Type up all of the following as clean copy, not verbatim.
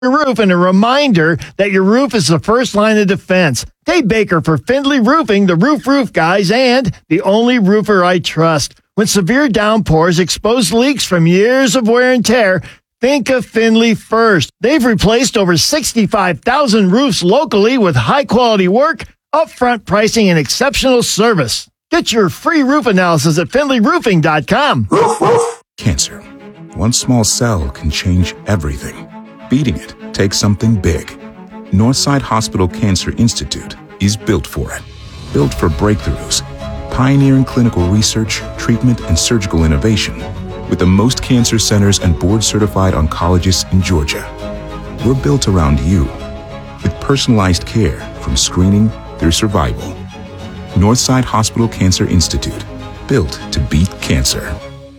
roof and a reminder that your roof is the first line of defense. Dave Baker for Findlay Roofing, the roof guys, and the only roofer I trust. When severe downpours expose leaks from years of wear and tear, think of Findlay first. They've replaced over 65,000 roofs locally with high-quality work, upfront pricing, and exceptional service. Get your free roof analysis at FindlayRoofing.com. Cancer. One small cell can change everything. Beating it takes something big. Northside Hospital Cancer Institute is built for it. Built for breakthroughs, pioneering clinical research, treatment, and surgical innovation, with the most cancer centers and board-certified oncologists in Georgia. We're built around you, with personalized care from screening through survival. Northside Hospital Cancer Institute, built to beat cancer.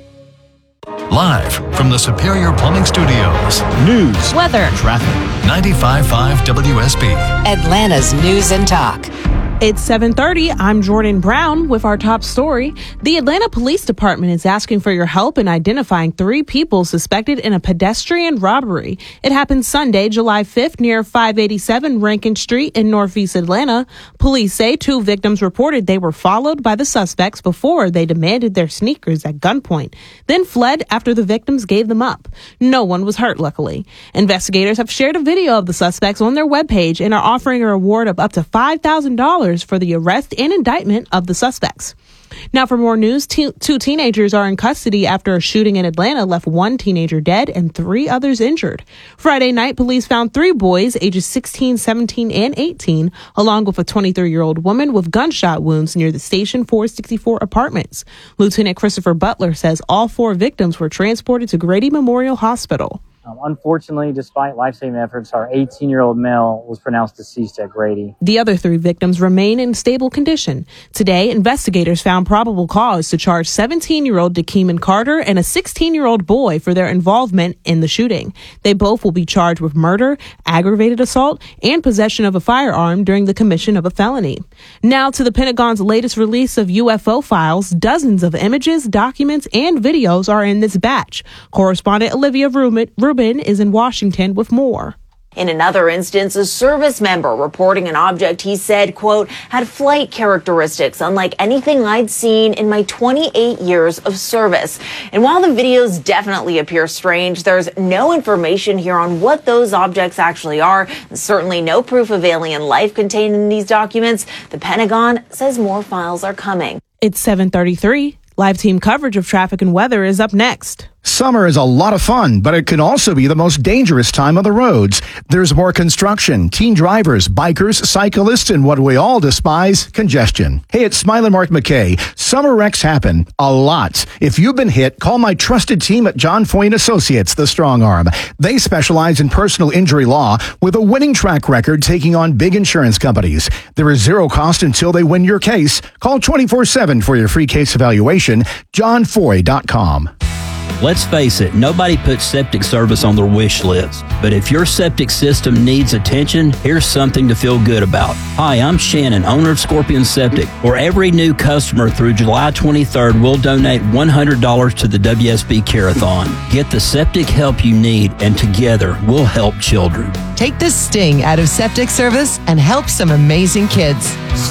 Live from the Superior Plumbing Studios. News, weather, traffic. 95.5 WSB. Atlanta's News and Talk. It's 7:30. I'm Jordan Brown with our top story. The Atlanta Police Department is asking for your help in identifying 3 people suspected in a pedestrian robbery. It happened Sunday, July 5th, near 587 Rankin Street in Northeast Atlanta. Police say 2 victims reported they were followed by the suspects before they demanded their sneakers at gunpoint, then fled after the victims gave them up. No one was hurt, luckily. Investigators have shared a video of the suspects on their webpage and are offering a reward of up to $5,000 for the arrest and indictment of the suspects. Now for more news, 2 teenagers are in custody after a shooting in Atlanta left 1 teenager dead and 3 others injured. Friday night, police found 3 boys ages 16, 17, and 18, along with a 23-year-old woman with gunshot wounds near the Station 464 apartments. Lieutenant Christopher Butler says all 4 victims were transported to Grady Memorial Hospital. Unfortunately, despite life-saving efforts, our 18-year-old male was pronounced deceased at Grady. The other 3 victims remain in stable condition. Today, investigators found probable cause to charge 17-year-old Dakeeman Carter and a 16-year-old boy for their involvement in the shooting. They both will be charged with murder, aggravated assault, and possession of a firearm during the commission of a felony. Now to the Pentagon's latest release of UFO files. Dozens of images, documents, and videos are in this batch. Correspondent Olivia Rubin is in Washington with more. In another instance, a service member reporting an object he said, quote, had flight characteristics unlike anything I'd seen in my 28 years of service. And while the videos definitely appear strange, there's no information here on what those objects actually are, and certainly no proof of alien life contained in these documents. The Pentagon says more files are coming. It's 7:33. Live team coverage of traffic and weather is up next. Summer is a lot of fun, but it can also be the most dangerous time on the roads. There's more construction, teen drivers, bikers, cyclists, and what we all despise, congestion. Hey, it's Smiling Mark McKay. Summer wrecks happen a lot. If you've been hit, call my trusted team at John Foy & Associates, the Strong Arm. They specialize in personal injury law with a winning track record taking on big insurance companies. There is 0 cost until they win your case. Call 24/7 for your free case evaluation. JohnFoy.com. Let's face it, nobody puts septic service on their wish list. But if your septic system needs attention, here's something to feel good about. Hi, I'm Shannon, owner of Scorpion Septic. For every new customer through July 23rd, we'll donate $100 to the WSB Care-a-thon. Get the septic help you need, and together we'll help children. Take the sting out of septic service and help some amazing kids.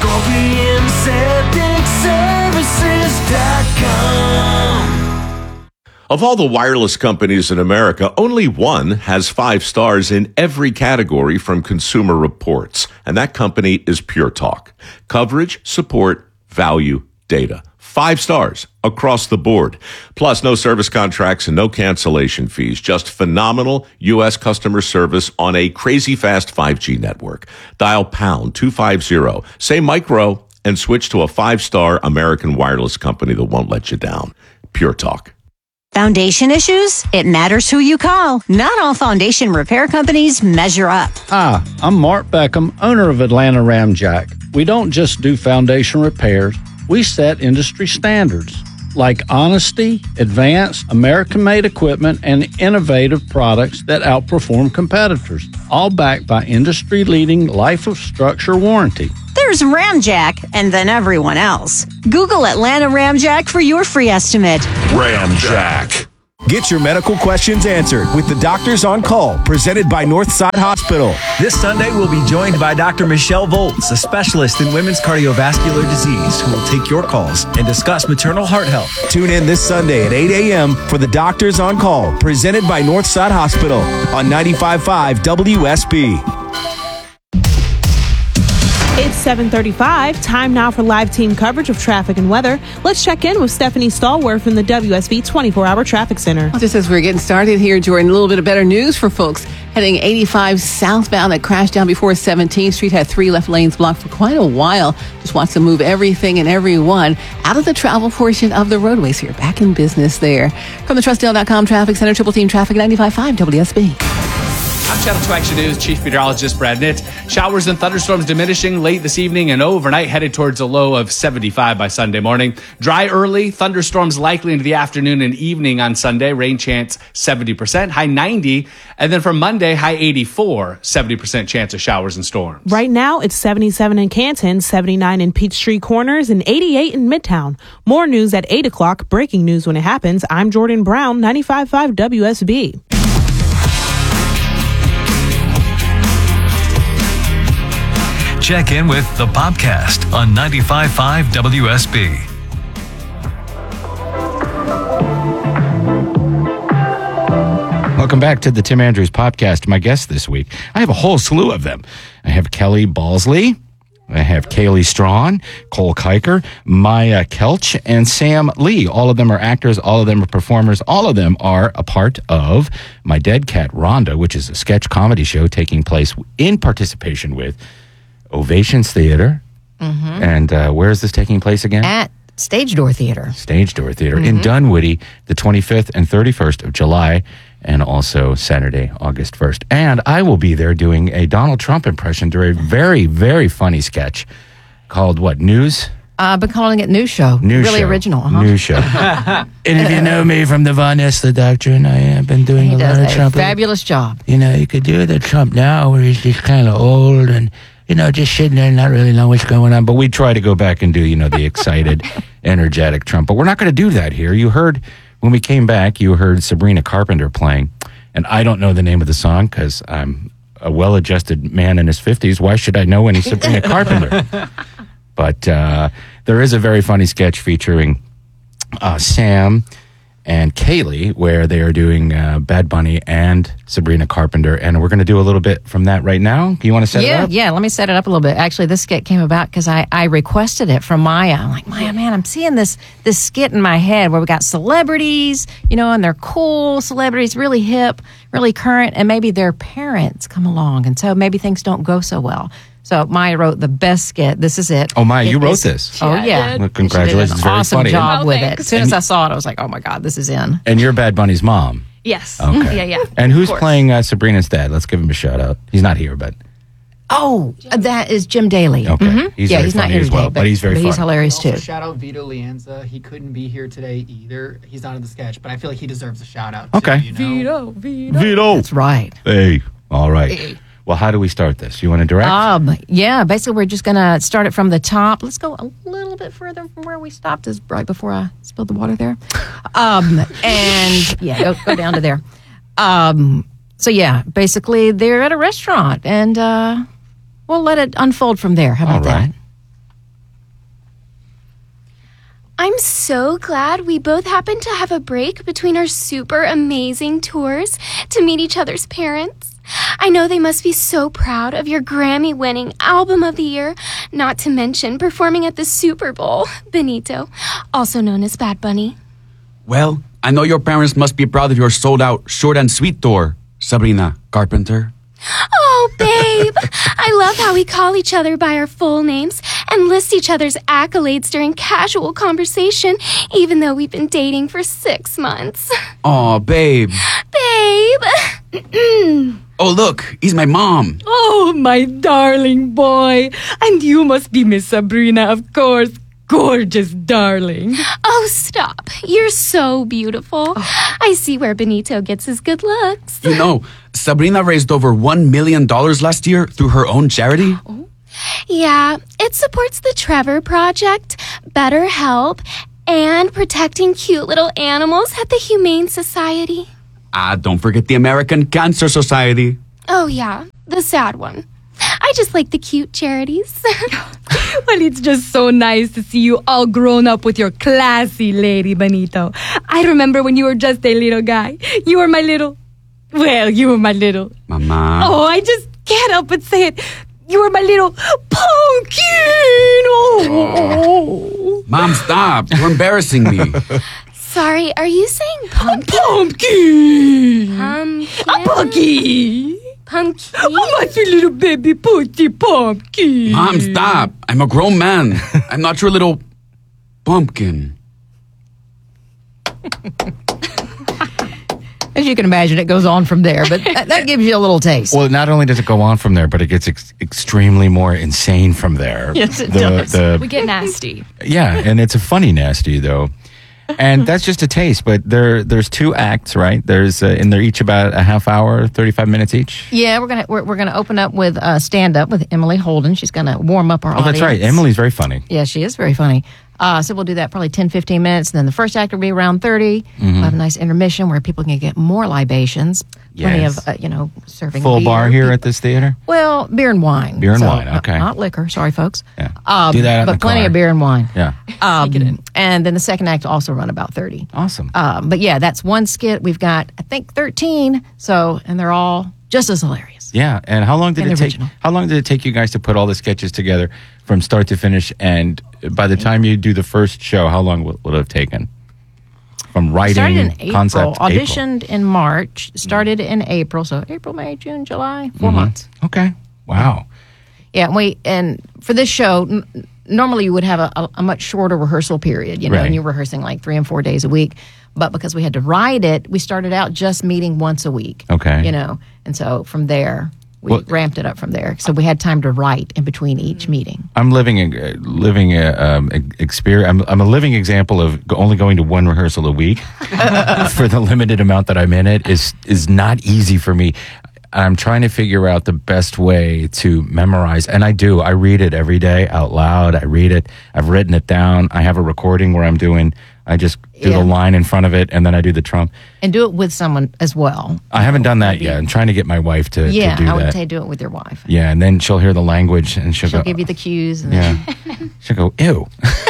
ScorpionSepticServices.com. Of all the wireless companies in America, only one has 5 stars in every category from Consumer Reports, and that company is Pure Talk. Coverage, support, value, data. 5 stars across the board. Plus, no service contracts and no cancellation fees. Just phenomenal U.S. customer service on a crazy fast 5G network. Dial pound 250, say micro, and switch to a 5-star American wireless company that won't let you down. Pure Talk. Foundation issues? It matters who you call. Not all foundation repair companies measure up. Hi, I'm Mark Beckham, owner of Atlanta Ramjack. We don't just do foundation repairs. We set industry standards like honesty, advanced, American-made equipment, and innovative products that outperform competitors, all backed by industry-leading life of structure warranty. There's Ramjack, and then everyone else. Google Atlanta Ramjack for your free estimate. Ramjack. Get your medical questions answered with the Doctors on Call, presented by Northside Hospital. This Sunday, we'll be joined by Dr. Michelle Volz, a specialist in women's cardiovascular disease, who will take your calls and discuss maternal heart health. Tune in this Sunday at 8 a.m. for the Doctors on Call, presented by Northside Hospital on 95.5 WSB. It's 7:35. Time now for live team coverage of traffic and weather. Let's check in with Stephanie Stallworth from the WSB 24-hour traffic center. Well, just as we're getting started here, Jordan, a little bit of better news for folks heading 85 southbound that crashed down before 17th Street, had 3 left lanes blocked for quite a while. Just wants to move everything and everyone out of the travel portion of the roadways here. Back in business there. From the TrustDale.com Traffic Center, Triple Team Traffic, 95.5 WSB. I'm Channel 2 Action News Chief Meteorologist Brad Nitt. Showers and thunderstorms diminishing late this evening and overnight, headed towards a low of 75 by Sunday morning. Dry early, thunderstorms likely into the afternoon and evening on Sunday. Rain chance 70%, high 90. And then for Monday, high 84, 70% chance of showers and storms. Right now, it's 77 in Canton, 79 in Peachtree Corners, and 88 in Midtown. More news at 8 o'clock. Breaking news when it happens. I'm Jordan Brown, 95.5 WSB. Check in with the Popcast on 95.5 WSB. Welcome back to the Tim Andrews Popcast. My guests this week, I have a whole slew of them. I have Kelly Balsley, I have Kaylee Strawn, Cole Kiker, Maya Kelch, and Sam Lee. All of them are actors, all of them are performers, all of them are a part of My Dead Cat Rhonda, which is a sketch comedy show taking place in participation with Ovations Theater. Mm-hmm. And where is this taking place again? At Stage Door Theater. Stage Door Theater in Dunwoody, the 25th and 31st of July, and also Saturday, August 1st. And I will be there doing a Donald Trump impression during a very, very funny sketch called what, News? I've been calling it News Show. News really show. Original. Uh-huh. News Show. And if you know me from the Von Nessler Doctrine, I have been doing a lot of Trump. Fabulous job. You know, you could do the Trump now where he's just kind of old and, you know, just sitting there and not really know what's going on. But we try to go back and do, you know, the excited, energetic Trump. But we're not going to do that here. You heard, when we came back, you heard Sabrina Carpenter playing. And I don't know the name of the song because I'm a well-adjusted man in his 50s. Why should I know any Sabrina Carpenter? But there is a very funny sketch featuring Sam and Kaylee, where they are doing Bad Bunny and Sabrina Carpenter, and we're going to do a little bit from that right now. You want to set it up? Yeah, let me set it up a little bit. Actually, this skit came about because I requested it from Maya. I'm like, Maya, man, I'm seeing this skit in my head where we got celebrities, you know, and they're cool celebrities, really hip, really current, and maybe their parents come along, and so maybe things don't go so well. So Maya wrote the best skit. This is it. Oh, Maya, you wrote this? Oh, yeah. Well, congratulations. She did an Very awesome funny. job with it. Thanks. As soon as I saw it, I was like, oh, my God, this is in. And you're Bad Bunny's mom. Yes. Okay. Yeah. And who's playing Sabrina's dad? Let's give him a shout out. He's not here, but Oh, that is Jim Daly. okay. Mhm. He's Yeah, very he's not funny here as well, today, but he's very he's funny. hilarious Also, too. shout out Vito Lianza. He couldn't be here today either. He's not in the sketch, but I feel like he deserves a shout out. Okay. Too, you know? Vito. That's right. Hey. All right. Well, how do we start this? You want to direct? Yeah, basically we're just going to start it from the top. Let's go a little bit further from where we stopped, is right before I spilled the water there. And yeah, go down to there. So yeah, basically they're at a restaurant and we'll let it unfold from there. How about that? I'm so glad we both happened to have a break between our super amazing tours to meet each other's parents. I know they must be so proud of your Grammy-winning Album of the Year, not to mention performing at the Super Bowl, Benito, also known as Bad Bunny. Well, I know your parents must be proud of your sold-out Short and Sweet tour, Sabrina Carpenter. Oh, babe! I love how we call each other by our full names and list each other's accolades during casual conversation, even though we've been dating for 6 months. Aw, babe. Babe! Oh, look, he's my mom. Oh, my darling boy. And you must be Miss Sabrina, of course. Gorgeous darling. Oh, stop. You're so beautiful. I see where Benito gets his good looks. You know, Sabrina raised over $1 million last year through her own charity. Yeah, it supports the Trevor Project, BetterHelp, and protecting cute little animals at the Humane Society. Don't forget the American Cancer Society. Oh, yeah, the sad one. I just like the cute charities. Well, it's just so nice to see you all grown up with your classy lady, Benito. I remember when you were just a little guy. You were my little... Well, you were my little... Mama. Oh, I just can't help but say it. You were my little pumpkin. Oh. Mom, stop. You're embarrassing me. Sorry, are you saying pumpkin? Pumpkin. Pumpkin. A pumpkin. Pumpkin. Oh, my sweet little baby putty pumpkin. Mom, stop. I'm a grown man. I'm not your little pumpkin. As you can imagine, it goes on from there, but that gives you a little taste. Well, not only does it go on from there, but it gets extremely more insane from there. Yes, it does. We get nasty. Yeah, and it's a funny nasty, though. And that's just a taste, but there's 2 acts, right? There's and they're each about a half hour, 35 minutes each. Yeah, we're gonna open up with stand up with Emily Holden. She's gonna warm up our audience. Oh, that's right. Emily's very funny. Yeah, she is very funny. So we'll do that probably 10, 15 minutes. And then the first act will be around 30. We'll have a nice intermission where people can get more libations. Plenty Yes. of, serving Full beer. bar here at this theater? Well, beer and wine. Beer and wine, okay. Not liquor. Sorry, folks. Yeah. But Do that out in the plenty car. of beer and wine. Yeah. And then the second act will also run about 30. Awesome. But yeah, that's one skit. We've got, I think, 13. And they're all just as hilarious. Yeah, and how long did And it take? original. How long did it take you guys to put all the sketches together from start to finish? And by the time you do the first show, how long will it have taken? From writing, Started in April, concept, auditioned in March, started in April. So April, May, June, July, 4 months. Okay. Wow. Yeah, and for this show, normally you would have a much shorter rehearsal period, Right. and you're rehearsing like 3 and 4 days a week. But because we had to write it, we started out just meeting once a week. Okay. And so from there, we ramped it up from there. So we had time to write in between each meeting. I'm living experience. I'm a living example of only going to one rehearsal a week for the limited amount that I'm in it is not easy for me. I'm trying to figure out the best way to memorize, and I do. I read it every day out loud. I read it. I've written it down. I have a recording where I just do the line in front of it, and then I do the trump. And do it with someone as well. I haven't done that yet. I'm trying to get my wife to do that. I would say do it with your wife. Yeah, and then she'll hear the language, and she'll go, give you the cues. And yeah. She'll go, ew.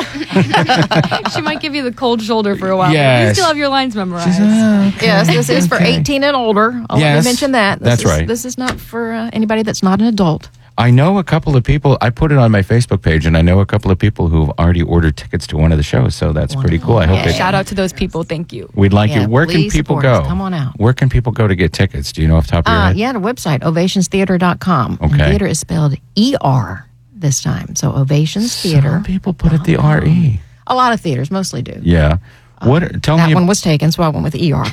She might give you the cold shoulder for a while. Yes. You still have your lines memorized. Yes, this is for 18 and older. I'll let Yes, me mention that. that's right. This is not for anybody that's not an adult. I know a couple of people. I put it on my Facebook page, and I know a couple of people who've already ordered tickets to one of the shows. So that's pretty cool. I hope Shout out to those people. Thank you. we'd like you. Where can please people support us. go? Come on out. Where can people go to get tickets? Do you know off the top of your head? Yeah, the website, ovationstheater.com. And Okay. theater is spelled E-R this time. So Ovations Theater. Some people put it the R-E. A lot of theaters mostly do. Yeah. Tell That me. one was taken, so I went with ER.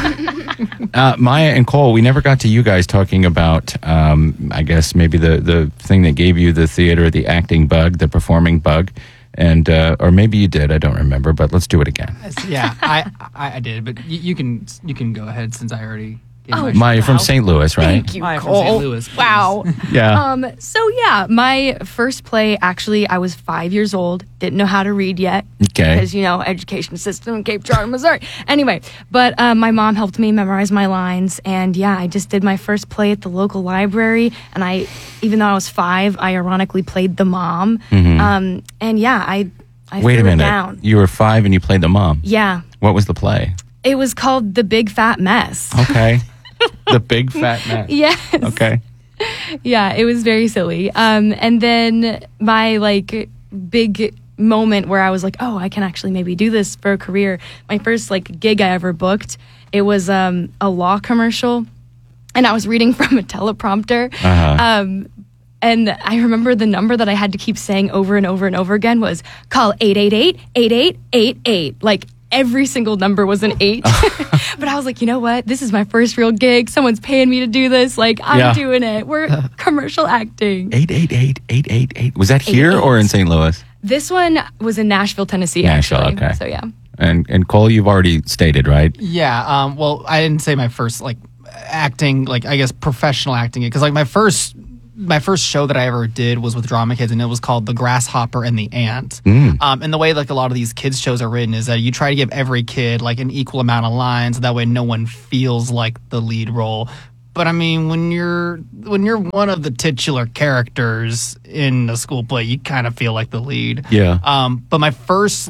Maya and Cole, we never got to you guys talking about, I guess, maybe the thing that gave you the theater, the acting bug, the performing bug. And or maybe you did, I don't remember, but let's do it again. Yeah, I did, but you can go ahead since I already gave my Maya from St. Louis, right? Thank you, Maya from Cole. St. Louis, please. Wow. Yeah. So yeah, my first play, actually, I was 5 years old. Didn't know how to read yet. Okay. Because, education system in Cape Charlotte, Missouri. Anyway, but my mom helped me memorize my lines. And yeah, I just did my first play at the local library. And even though I was 5, I ironically played the mom. Mhm. And yeah, I Wait a threw it minute. down. You were 5 and you played the mom. Yeah. What was the play? It was called The Big Fat Mess. Okay. The Big Fat Mess. Yes. Okay. Yeah, it was very silly. And then my big moment where I was like, oh, I can actually maybe do this for a career. My first gig I ever booked, it was a law commercial, and I was reading from a teleprompter. Uh-huh. And I remember the number that I had to keep saying over and over and over again was call 888-8888. Every single number was an 8. But I was like, you know what? This is my first real gig. Someone's paying me to do this. I'm doing it. We're commercial acting. 888-888. Was that here or in St. Louis? This one was in Nashville, Tennessee, Nashville, actually. okay. So, yeah. And Cole, you've already stated, right? Yeah. Well, I didn't say my first acting, I guess professional acting, because my first my first show that I ever did was with Drama Kids, and it was called The Grasshopper and the Ant. And the way like a lot of these kids shows are written is that you try to give every kid like an equal amount of lines, so that way no one feels like the lead role. But I mean, when you're one of the titular characters in a school play, you kind of feel like the lead. Yeah. But my first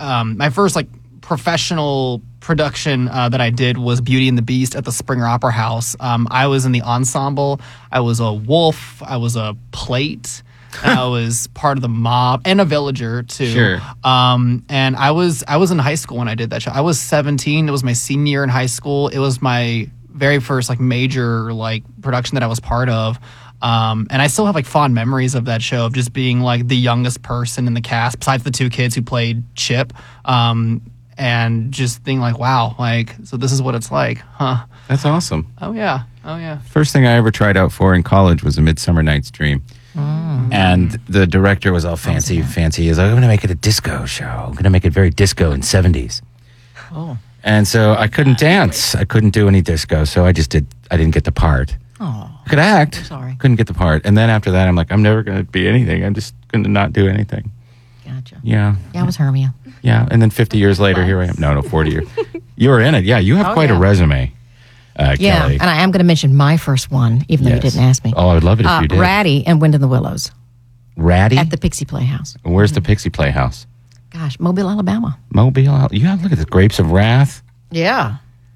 professional production that I did was Beauty and the Beast at the Springer Opera House. I was in the ensemble. I was a wolf. I was a plate. I was part of the mob and a villager too. Sure. And I was in high school when I did that show. I was 17. It was my senior year in high school. It was my very first like major like production that I was part of. And I still have like fond memories of that show, of just being like the youngest person in the cast besides the two kids who played Chip. And just being like, wow, like, so this is what it's like, huh? That's awesome. Oh yeah. First thing I ever tried out for in college was A Midsummer Night's Dream. And the director was all fancy. He's like, I'm going to make it a disco show. I'm going to make it very disco in 70s. Oh. And so I couldn't dance. I couldn't do any disco. So I didn't get the part. Oh. I could act. Sorry. Couldn't get the part. And then after that, I'm like, I'm never going to be anything. I'm just going to not do anything. Gotcha. Yeah. Yeah, I was Hermia. Yeah. And then 50 years later, here I am. No, 40 years. You were in it. Yeah. You have quite a resume, Yeah, Kelly. and I am going to mention my first one, even though you didn't ask me. Oh, I would love it if you did. Ratty and Wind in the Willows. Ratty? At the Pixie Playhouse. Where's the Pixie Playhouse? Gosh, Mobile, Alabama. Mobile. You have, look at the Grapes of Wrath. Yeah.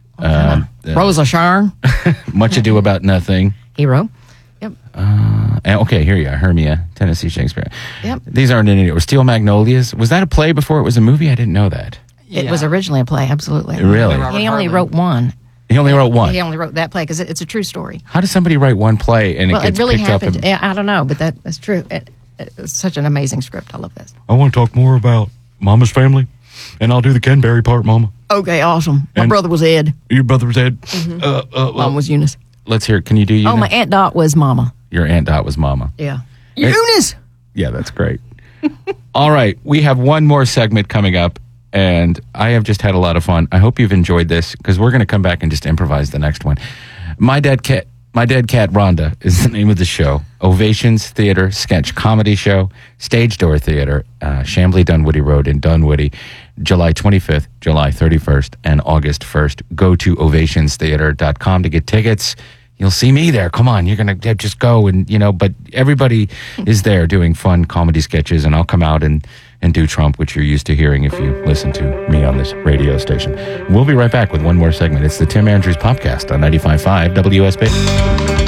Rosa Sharon. Much Ado About Nothing. Hero. Yep. Okay, here you are. Hermia, Tennessee Shakespeare. Yep. These aren't in it. Steel Magnolias. Was that a play before it was a movie? I didn't know that. It was originally a play, absolutely. Really? He only wrote one. He only wrote one. He only wrote that play because it's a true story. How does somebody write one play and it gets really picked happened. up? I don't know, but that's true. It's such an amazing script. I love this. I want to talk more about Mama's family, and I'll do the Ken Berry part, Mama. Okay, awesome. My And- brother was Ed. Your brother was Ed. Mom was Eunice. Let's hear it. Can you do Eunice? Oh, my Aunt Dot was Mama. Your Aunt Dot was Mama. Yeah. Hey. Eunice! Yeah, that's great. All right, we have one more segment coming up, and I have just had a lot of fun. I hope you've enjoyed this, because we're going to come back and just improvise the next one. My Dead Cat Rhonda is the name of the show. Ovations Theater sketch comedy show, Stage Door Theater, Chambly Dunwoody Road in Dunwoody, July 25th, July 31st, and August 1st. Go to ovationstheater.com to get tickets. You'll see me there. Come on, you're going to just go and, but everybody is there doing fun comedy sketches, and I'll come out and do Trump, which you're used to hearing if you listen to me on this radio station. We'll be right back with one more segment. It's the Tim Andrews Podcast on 95.5 WSB.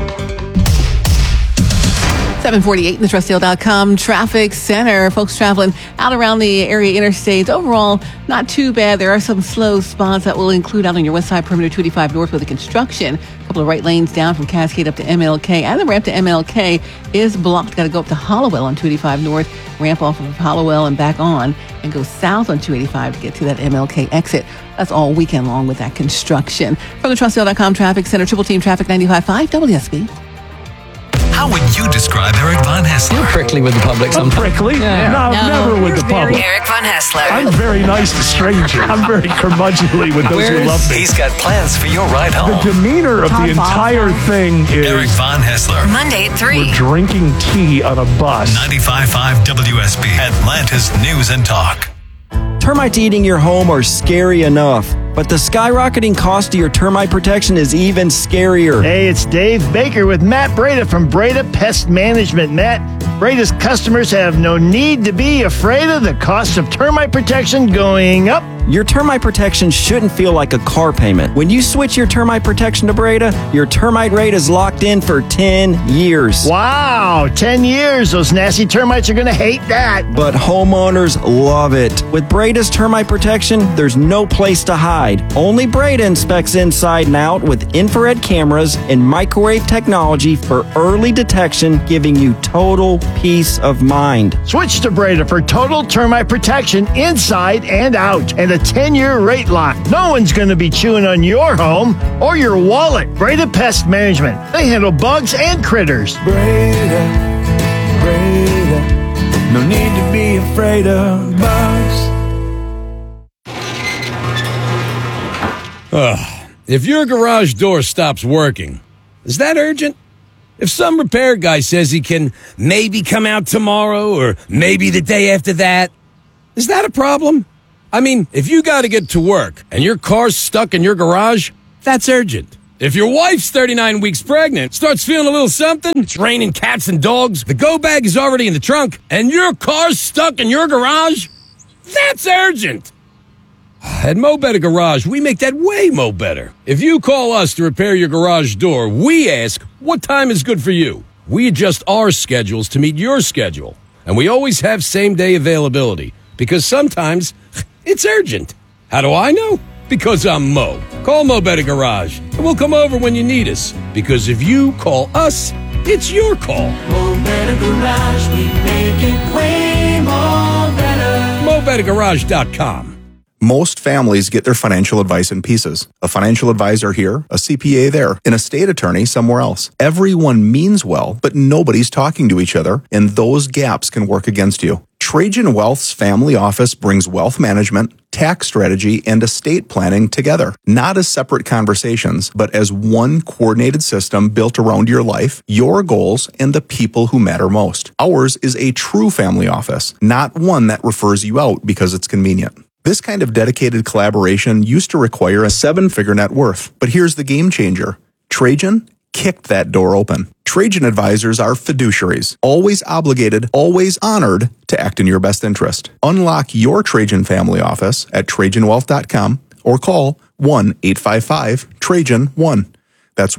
748 in the TrustDale.com traffic center. Folks traveling out around the area interstates. Overall, not too bad. There are some slow spots that will include out on your west side perimeter 285 north with the construction. A couple of right lanes down from Cascade up to MLK. And the ramp to MLK is blocked. Got to go up to Hollowell on 285 north, ramp off of Hollowell and back on, and go south on 285 to get to that MLK exit. That's all weekend long with that construction. From the TrustDale.com traffic center, Triple Team Traffic 95.5 WSB. How would you describe Eric Von Hessler? You're prickly with the public sometimes. Prickly? No, never with the public. Eric Von Hessler. I'm very nice to strangers. I'm very curmudgeonly with those who love me. He's got plans for your ride home. The demeanor of the entire thing is... Eric Von Hessler. Monday at 3. We're drinking tea on a bus. 95.5 WSB. Atlanta's News and Talk. Termites eating your home are scary enough, but the skyrocketing cost of your termite protection is even scarier. Hey, it's Dave Baker with Matt Breda from Breda Pest Management. Matt, Breda's customers have no need to be afraid of the cost of termite protection going up. Your termite protection shouldn't feel like a car payment. When you switch your termite protection to Breda, your termite rate is locked in for 10 years. Wow, 10 years. Those nasty termites are going to hate that. But homeowners love it. With Breda's termite protection, there's no place to hide. Only Breda inspects inside and out with infrared cameras and microwave technology for early detection, giving you total peace of mind. Switch to Breda for total termite protection inside and out, and a 10-year rate lock. No one's going to be chewing on your home or your wallet. Breda Pest Management. They handle bugs and critters. Breda, no need to be afraid of bugs. If your garage door stops working, is that urgent? If some repair guy says he can maybe come out tomorrow or maybe the day after that, is that a problem? I mean, if you got to get to work and your car's stuck in your garage, that's urgent. If your wife's 39 weeks pregnant, starts feeling a little something, it's raining cats and dogs, the go bag is already in the trunk, and your car's stuck in your garage, that's urgent. At Mo Better Garage, we make that way mo better. If you call us to repair your garage door, we ask, what time is good for you? We adjust our schedules to meet your schedule. And we always have same-day availability, because sometimes it's urgent. How do I know? Because I'm Mo. Call Mo Better Garage, and we'll come over when you need us. Because if you call us, it's your call. Mo Better Garage, we make it way more better. MoBetterGarage.com. Most families get their financial advice in pieces. A financial advisor here, a CPA there, an estate attorney somewhere else. Everyone means well, but nobody's talking to each other, and those gaps can work against you. Trajan Wealth's family office brings wealth management, tax strategy, and estate planning together, not as separate conversations, but as one coordinated system built around your life, your goals, and the people who matter most. Ours is a true family office, not one that refers you out because it's convenient. This kind of dedicated collaboration used to require a 7-figure net worth, but here's the game changer. Trajan kicked that door open. Trajan advisors are fiduciaries, always obligated, always honored to act in your best interest. Unlock your Trajan family office at TrajanWealth.com or call 1-855-TRAJAN-1. That's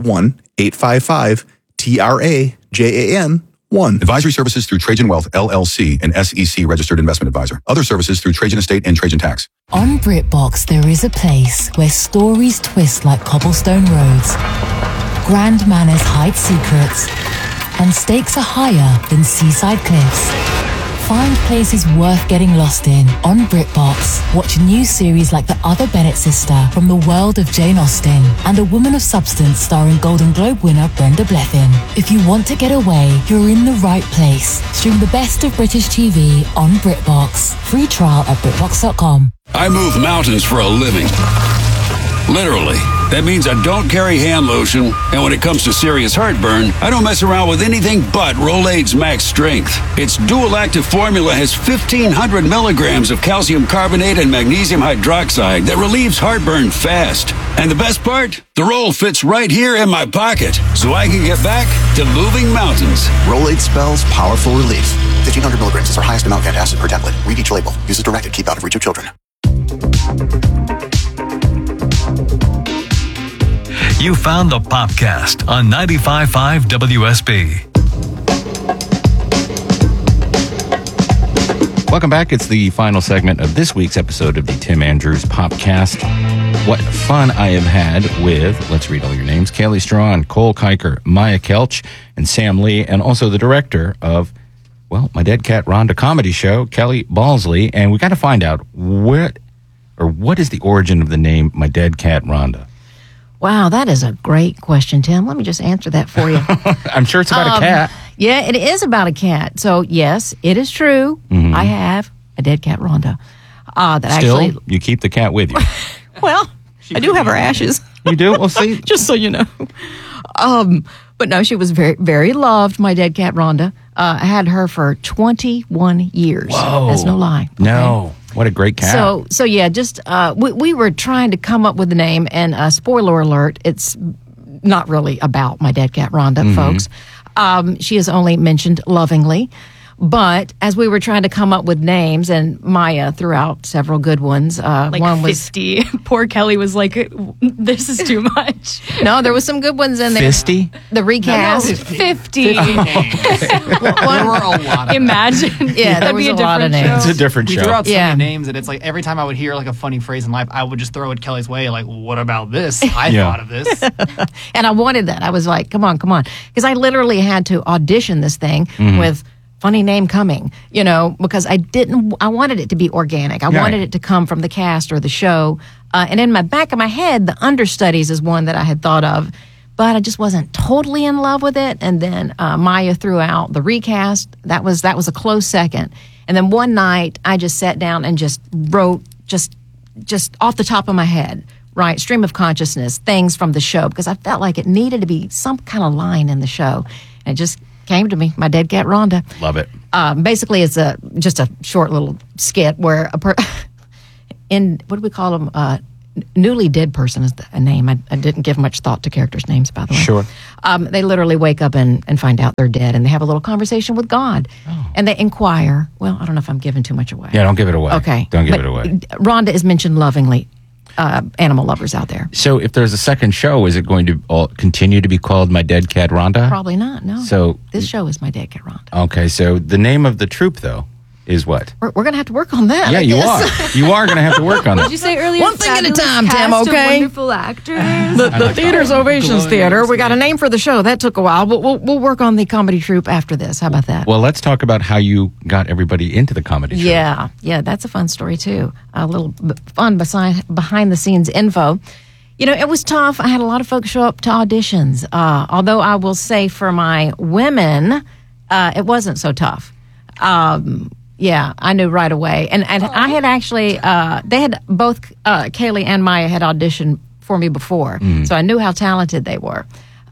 1-855-TRAJAN-1. Advisory services through Trajan Wealth, LLC, an SEC registered investment advisor. Other services through Trajan Estate and Trajan Tax. On BritBox, there is a place where stories twist like cobblestone roads, grand manners hide secrets, and stakes are higher than seaside cliffs. Find places worth getting lost in on BritBox. Watch new series like The Other Bennett Sister from the world of Jane Austen and A Woman of Substance starring Golden Globe winner Brenda Blethyn. If you want to get away, you're in the right place. Stream the best of British TV on BritBox. Free trial at BritBox.com. I move mountains for a living. Literally. That means I don't carry hand lotion, and when it comes to serious heartburn, I don't mess around with anything but Rolaids Max Strength. Its dual-active formula has 1,500 milligrams of calcium carbonate and magnesium hydroxide that relieves heartburn fast. And the best part? The roll fits right here in my pocket, so I can get back to moving mountains. Rolaids spells powerful relief. 1,500 milligrams is our highest amount of antacid per tablet. Read each label. Use as directed. Keep out of reach of children. You found the Popcast on 95.5 WSB. Welcome back. It's the final segment of this week's episode of the Tim Andrews Popcast. What fun I have had with, let's read all your names, Kaylee Strawn, Cole Kiker, Maya Kelch, and Sam Lee, and also the director of, well, My Dead Cat Rhonda comedy show, Kelly Balsley. And we got to find out what is the origin of the name My Dead Cat Rhonda? Wow, that is a great question, Tim. Let me just answer that for you. I'm sure it's about a cat. Yeah, it is about a cat. So, yes, it is true. Mm-hmm. I have a dead cat, Rhonda. Still, you keep the cat with you. Well, I do have her ashes. You do? Well, see. Just so you know. But no, she was very, very loved, my dead cat, Rhonda. I had her for 21 years. Whoa. That's no lie. Okay? No. What a great cat. So yeah, just we were trying to come up with a name, and spoiler alert, it's not really about my dead cat, Rhonda, folks. She is only mentioned lovingly. But as we were trying to come up with names, and Maya threw out several good ones. Like one was 50. Poor Kelly was like, this is too much. No, there was some good ones in there. 50? The recast. No, 50. There were a lot of Imagine. Yeah, there was a lot of names. It's a different We show. threw out so many names, and it's like every time I would hear like a funny phrase in life, I would just throw it Kelly's way, like, what about this? I thought of this. And I wanted that. I was like, come on. Because I literally had to audition this thing with funny name coming, because I wanted it to be organic. I wanted it to come from the cast or the show. And in my back of my head, the Understudies is one that I had thought of, but I just wasn't totally in love with it. And then Maya threw out the recast. That was a close second. And then one night I just sat down and just wrote just off the top of my head, right? Stream of consciousness, things from the show, because I felt like it needed to be some kind of line in the show. And it just came to me, My Dead Cat Rhonda. Love it. Basically, it's just a short little skit where in, what do we call them? Newly dead person is a name. I didn't give much thought to characters' names, by the way. Sure. They literally wake up and find out they're dead, and they have a little conversation with God. And they inquire. Well, I don't know if I'm giving too much away. Yeah, don't give it away. Okay. Don't give But it away. Rhonda is mentioned lovingly, animal lovers out there. So if there's a second show, is it going to continue to be called My Dead Cat Rhonda? Probably not, no. So This show is My Dead Cat Rhonda. Okay, so the name of the troupe, though, is what? We're going to have to work on that. Yeah, I you guess. are. You are going to have to work on Did it. you say earlier? One thing at a fabulous time, Tim, cast of okay? Wonderful actors. The theater's Ovations Theater. We got a name for the show. That took a while, but we'll work on the comedy troupe after this. How about that? Well, let's talk about how you got everybody into the comedy show. Yeah, that's a fun story too. A little fun behind the scenes info. You know, it was tough. I had a lot of folks show up to auditions. Although I will say for my women, it wasn't so tough. Yeah, I knew right away. And I had actually, they had both, Kaylee and Maya had auditioned for me before. So I knew how talented they were.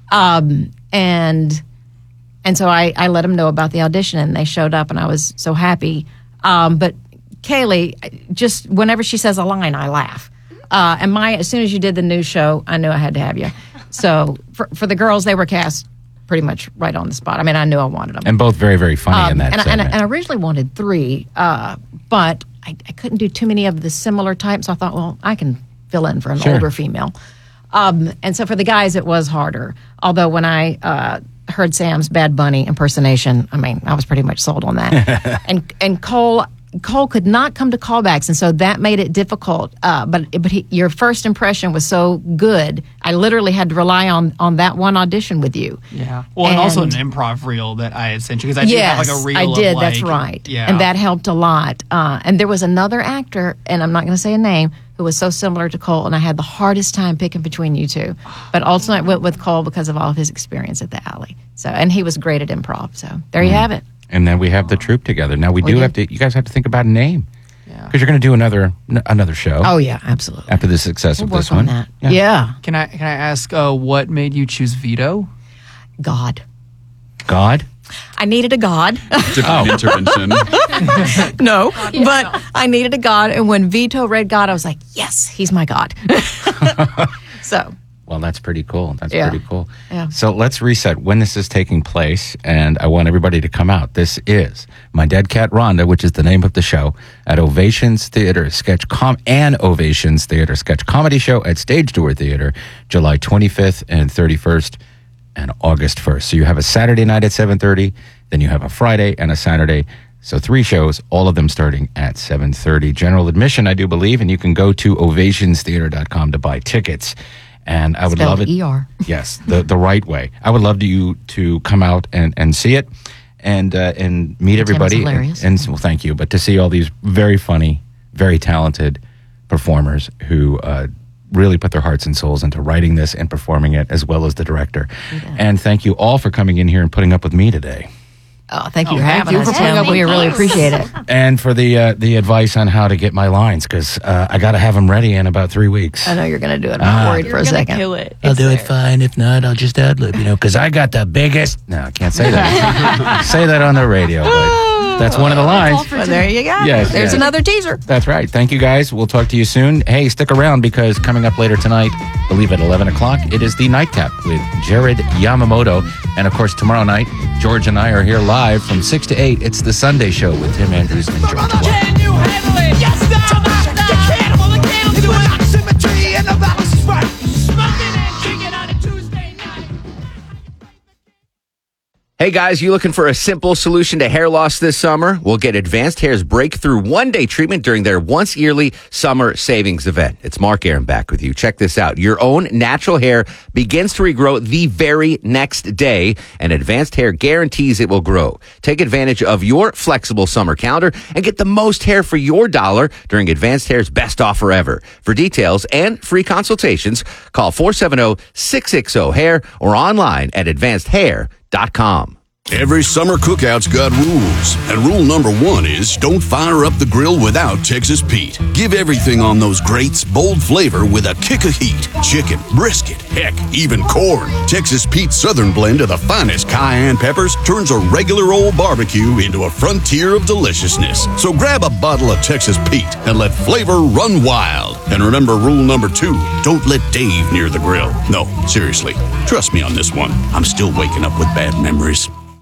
And so I let them know about the audition, and they showed up, and I was so happy. But Kaylee, just whenever she says a line, I laugh. And Maya, as soon as you did the new show, I knew I had to have you. So for the girls, they were cast pretty much right on the spot. I mean, I knew I wanted them. And both very, very funny in that and segment. I originally wanted 3, but I couldn't do too many of the similar types. So I thought, well, I can fill in for an Sure. older female. And so for the guys, it was harder. Although when I heard Sam's Bad Bunny impersonation, I mean, I was pretty much sold on that. and Cole could not come to callbacks, and so that made it difficult. But your first impression was so good, I literally had to rely on that one audition with you. Yeah. Well, and also an improv reel that I had sent you, because I did have like a reel. I did. Of That's like, right. Yeah. And that helped a lot. And there was another actor, and I'm not going to say a name, who was so similar to Cole, and I had the hardest time picking between you two. But ultimately, I went with Cole because of all of his experience at the Alley. So, and he was great at improv. So there you have it. And then we have the troupe together. Now we We do do. have to. You guys have to think about a name, because you're going to do another show. Oh yeah, absolutely. After the success of We'll this work on one, that. Yeah. Can I ask what made you choose Vito? God. God. I needed a God. Divine intervention. No, but I needed a God, and when Vito read God, I was like, yes, he's my God. So. Well, that's pretty cool. That's Yeah. pretty cool. Yeah. So let's reset when this is taking place, and I want everybody to come out. This is My Dead Cat Rhonda, which is the name of the show, at Ovations Theater Ovations Theater Sketch Comedy Show at Stage Door Theater, July 25th and 31st and August 1st. So you have a Saturday night at 7:30, then you have a Friday and a Saturday. So 3 shows, all of them starting at 7:30. General admission, I do believe, and you can go to ovationstheater.com to buy tickets. And I would Spelled love it. ER. Yes, the right way. I would love you to come out and see it and meet everybody. hilarious. And well, thank you. But to see all these very funny, very talented performers who really put their hearts and souls into writing this and performing it, as well as the director. And thank you all for coming in here and putting up with me today. Oh, thank you for thank having you us, for putting Tim. up with We really us. appreciate it. And for the advice on how to get my lines, because I got to have them ready in about 3 weeks. I know you're going to do it. I'm not worried for a second. Kill it. I'll do it fine. If not, I'll just ad-lib, because I got the biggest... No, I can't say that. Say that on the radio, but that's one of the lines. Well, there you go. Yes, There's yes. another teaser. That's right. Thank you, guys. We'll talk to you soon. Hey, stick around, because coming up later tonight, I believe at 11 o'clock, it is the Nightcap with Jared Yamamoto. And, of course, tomorrow night, George and I are here live from 6 to 8. It's the Sunday Show with Tim Andrews and George White. Can you handle it? Yes, no, you can't. Well, the candles do it. Symmetry and the balance is right. Smoking and drinking on a Tuesday night. Hey guys, you looking for a simple solution to hair loss this summer? We'll get Advanced Hair's breakthrough one-day treatment during their once-yearly summer savings event. It's Mark Aaron back with you. Check this out. Your own natural hair begins to regrow the very next day, and Advanced Hair guarantees it will grow. Take advantage of your flexible summer calendar and get the most hair for your dollar during Advanced Hair's best offer ever. For details and free consultations, call 470-660-HAIR or online at advancedhair.com. Every summer cookout's got rules, and rule number 1 is don't fire up the grill without Texas Pete. Give everything on those grates bold flavor with a kick of heat. Chicken, brisket, heck, even corn. Texas Pete's Southern blend of the finest cayenne peppers turns a regular old barbecue into a frontier of deliciousness. So grab a bottle of Texas Pete and let flavor run wild. And remember rule number 2, don't let Dave near the grill. No, seriously, trust me on this one. I'm still waking up with bad memories.